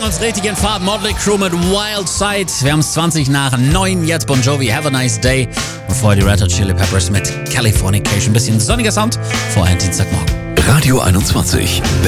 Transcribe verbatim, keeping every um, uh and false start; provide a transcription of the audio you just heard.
uns richtig in Fahrt. Motley Crue mit Wild Side. Wir haben es zwanzig nach neun. Jetzt Bon Jovi, Have a Nice Day. Und vorher die Red Hot Chili Peppers mit Californication. Bisschen sonniger Sound vor einem Dienstagmorgen. Radio einundzwanzig.